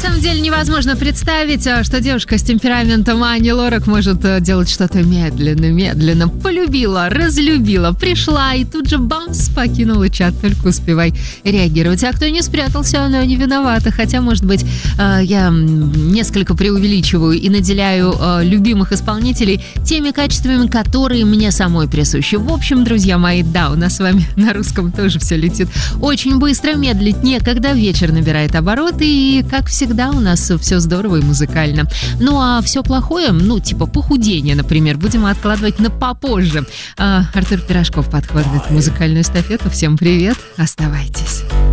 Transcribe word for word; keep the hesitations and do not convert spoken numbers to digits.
самом деле невозможно представить, что девушка с темпераментом Ани Лорак может делать что-то медленно-медленно. Полюбила, разлюбила, пришла и тут же бамс, покинула чат. Только успевай реагировать. А кто не спрятался, она не виновата. Хотя, может быть, я несколько преувеличиваю и наделяю любимых исполнителей теми качествами, которые мне самой присущи. В общем, друзья мои, да, у нас с вами на русском тоже все летит очень быстро, медлить некогда, вечер набирает обороты, и, как всегда, у нас все здорово и музыкально. Ну, а все плохое, ну, типа похудение, например, будем откладывать на попозже. А, Артур Пирожков подхватывает музыкальную эстафету. Всем привет, оставайтесь.